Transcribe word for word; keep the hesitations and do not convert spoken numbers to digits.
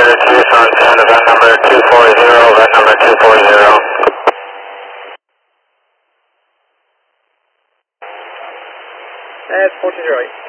Clear Tucson ten, event number two forty, event number two forty. That's fourteen zero eight.